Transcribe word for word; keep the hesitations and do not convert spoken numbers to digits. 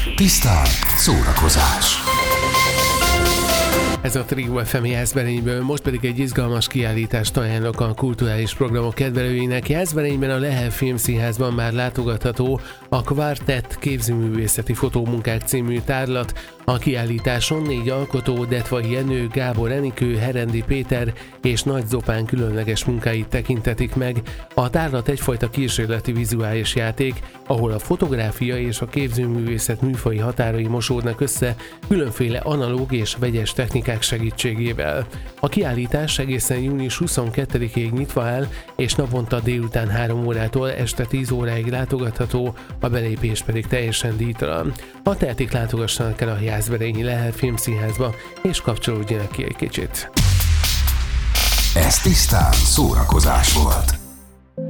Tisztán szórakozás. Ez a Trio ef em Jászberényből, most pedig egy izgalmas kiállítást ajánlok a kulturális programok kedvelőinek. Jászberényben a Lehel Filmszínházban már látogatható a Quartett képzőművészeti fotómunkák című tárlat. A kiállításon négy alkotó, Detvai Jenő, Gábor Enikő, Herendi Péter és Nagy Zopán különleges munkáit tekintetik meg. A tárlat egyfajta kísérleti vizuális játék, ahol a fotográfia és a képzőművészet műfaji határai mosódnak össze különféle analóg és vegyes technikák segítségével. A kiállítás egészen június huszonkettedikéig nyitva áll, és naponta délután három órától este tíz óráig látogatható, a belépés pedig teljesen díjtalan. Ha tehetik, látogassanak el a Jászberényi Lehel Filmszínházba, és kapcsolódjanak ki egy kicsit. Ez tisztán szórakozás volt.